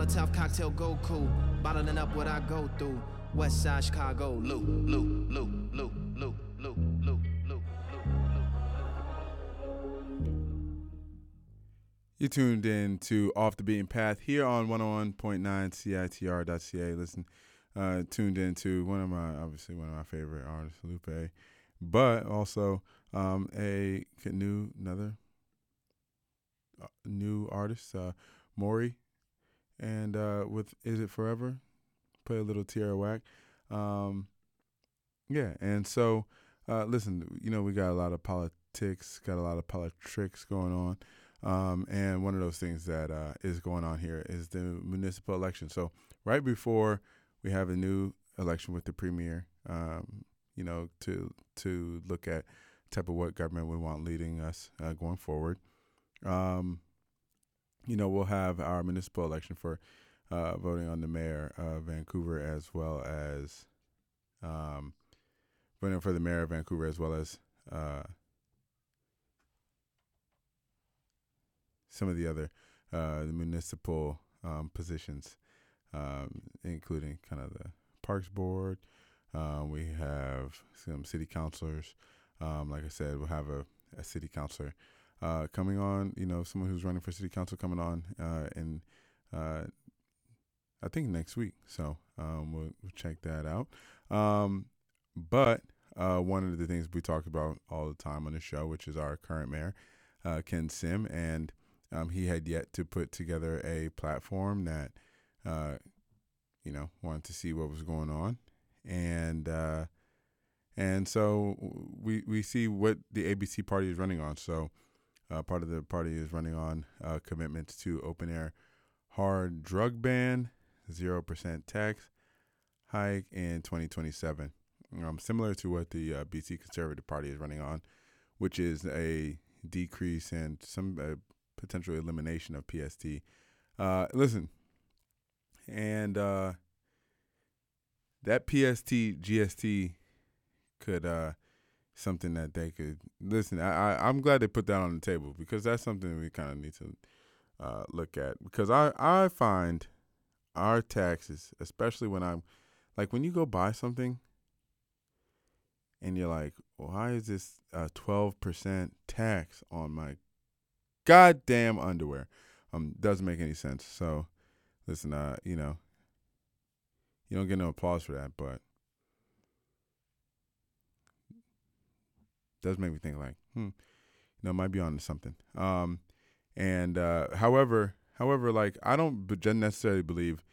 Molotov cocktail Goku, bottling up what I go through. West Side Chicago, loop, loop, loop, loop, loop, loop, loop, loop. You tuned in to Off the Beaten Path here on 101.9 CITR.ca. Listen, tuned into one of my favorite artists, Lupe, but also another new artist, Maury, and with Is It Forever? Play a little Tierra Whack. Yeah, and so listen, we got a lot of politics, got a lot of politics going on. And one of those things that is going on here is the municipal election. So right before we have a new election with the premier, to look at type of what government we want leading us going forward. We'll have our municipal election for voting on the mayor of Vancouver, as well as voting for the mayor of Vancouver, as well as some of the other the municipal positions, including kind of the Parks Board. We have some city councilors. Like I said, we'll have a city councilor coming on, someone who's running for city council coming on in I think next week. So we'll check that out. But one of the things we talk about all the time on the show, which is our current mayor, Ken Sim, and he had yet to put together a platform that, wanted to see what was going on. And so we see what the ABC party is running on. So part of the party is running on commitments to open air hard drug ban, 0% tax hike in 2027. Similar to what the BC Conservative Party is running on, which is a decrease and some potential elimination of PST. Listen, and that PST GST could something that they could listen. I'm glad they put that on the table, because that's something we kind of need to look at, because I find our taxes, especially when you go buy something and you're like, why is this 12% tax on my goddamn underwear? Doesn't make any sense. So listen, you don't get no applause for that, but does make me think like, might be on to something. However, like, I don't necessarily believe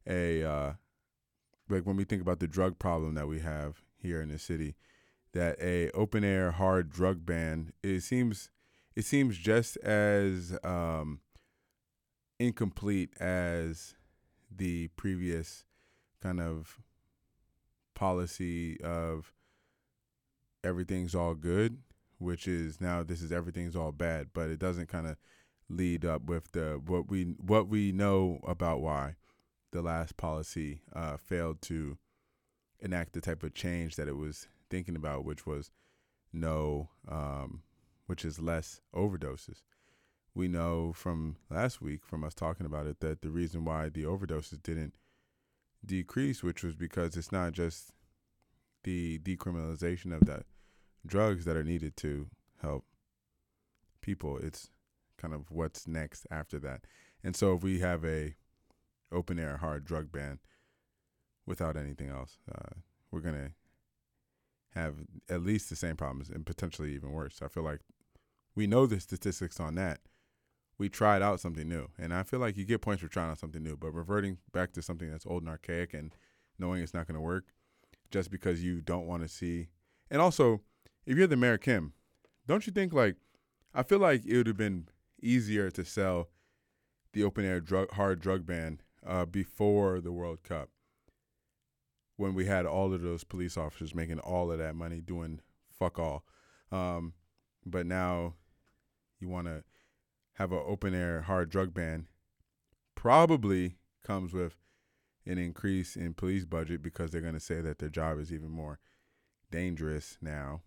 like when we think about the drug problem that we have here in the city, that a open air hard drug ban, it seems just as incomplete as the previous kind of policy of everything's all good, which is now this is everything's all bad, but it doesn't kind of lead up with what we know about why the last policy failed to enact the type of change that it was thinking about, which was which is less overdoses. We know from last week, from us talking about it, that the reason why the overdoses didn't decrease, which was because it's not just the decriminalization of the drugs that are needed to help people. It's kind of what's next after that. And so if we have a open air hard drug ban without anything else, we're going to have at least the same problems and potentially even worse. I feel like we know the statistics on that. We tried out something new, and I feel like you get points for trying out something new, but reverting back to something that's old and archaic and knowing it's not going to work just because you don't want to see. And also, if you're the mayor, Kim, don't you think, like, I feel like it would have been easier to sell the open air hard drug ban before the World Cup, when we had all of those police officers making all of that money doing fuck all. But now you want to have an open air hard drug ban, probably comes with an increase in police budget, because they're going to say that their job is even more dangerous now.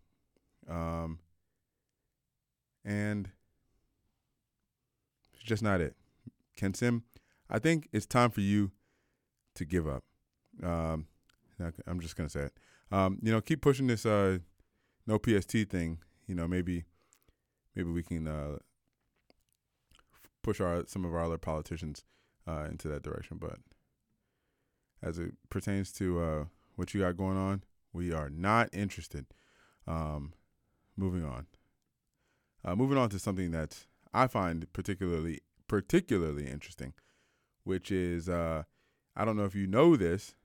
And it's just not it. Ken Sim, I think it's time for you to give up. I'm just gonna say it. Keep pushing this no PST thing. Maybe we can push some of our other politicians into that direction. But as it pertains to what you got going on, we are not interested. Moving on. Moving on to something that I find particularly interesting, which is I don't know if you know this.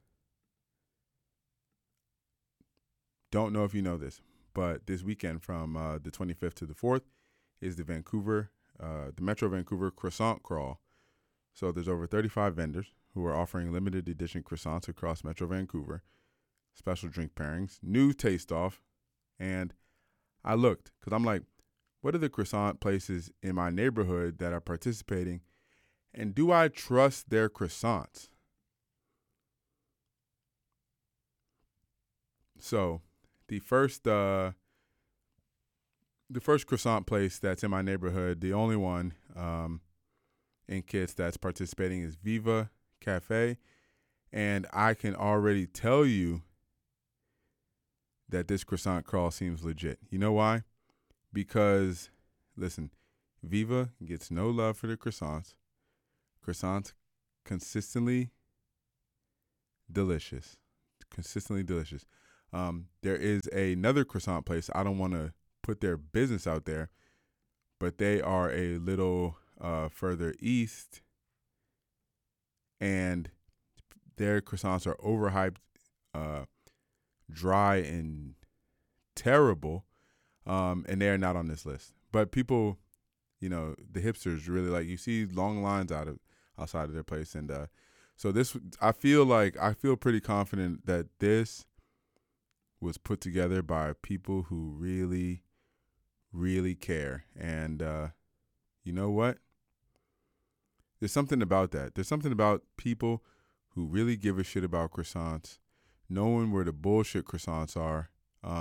Don't know if you know this, but this weekend from the 25th to the 4th is the Metro Vancouver Croissant Crawl. So there's over 35 vendors who are offering limited edition croissants across Metro Vancouver, special drink pairings, new taste off, and I looked because I'm like, what are the croissant places in my neighborhood that are participating, and do I trust their croissants? So the first croissant place that's in my neighborhood, the only one in Kits that's participating is Viva Cafe, and I can already tell you that this croissant crawl seems legit. You know why? Because, listen, Viva gets no love for the croissants. Croissants consistently delicious. Consistently delicious. There is another croissant place. I don't want to put their business out there, but they are a little further east, and their croissants are overhyped, dry, and terrible, and they're not on this list. But people, the hipsters really like, you see long lines outside of their place, and so this, I feel pretty confident that this was put together by people who really, really care. And you know what? There's something about that. There's something about people who really give a shit about croissants, knowing where the bullshit croissants are,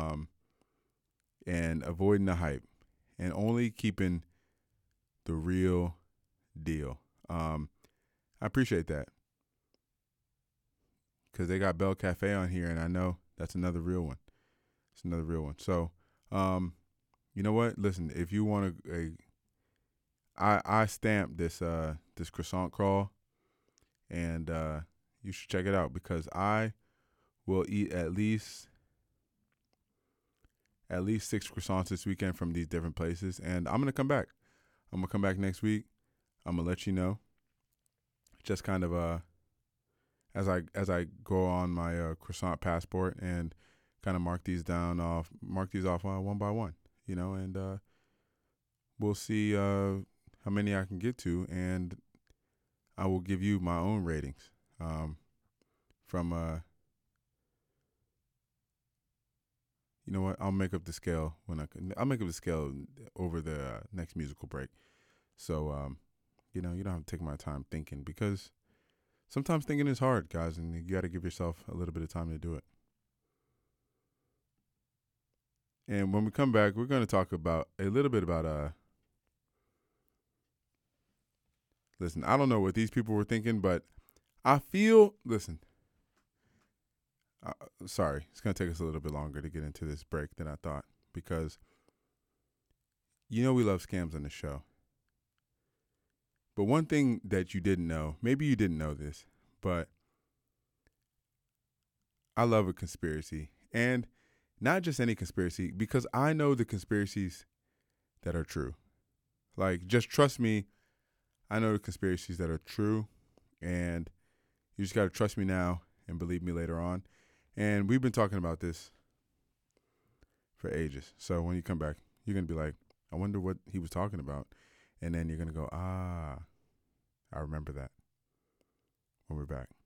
and avoiding the hype, and only keeping the real deal. I appreciate that, because they got Belle Cafe on here, and I know that's another real one. It's another real one. So, you know what? Listen, if you want I stamped this croissant crawl, and you should check it out, because I will eat at least 6 croissants this weekend from these different places, and I'm gonna come back. I'm gonna come back next week. I'm gonna let you know. Just kind of as I go on my croissant passport and kind of mark these off one by one, and we'll see how many I can get to, and I will give you my own ratings from you know what? I'll make up the scale I'll make up the scale over the next musical break. So you don't have to take my time thinking, because sometimes thinking is hard, guys, and you got to give yourself a little bit of time to do it. And when we come back, we're going to talk about a little bit about listen, I don't know what these people were thinking, but I feel, listen, sorry, it's going to take us a little bit longer to get into this break than I thought, because we love scams on the show. But one thing that you didn't know, maybe you didn't know this, but I love a conspiracy. And not just any conspiracy, because I know the conspiracies that are true. Like, just trust me, I know the conspiracies that are true, and you just got to trust me now and believe me later on. And we've been talking about this for ages. So when you come back, you're going to be like, I wonder what he was talking about. And then you're going to go, I remember that, when we're back.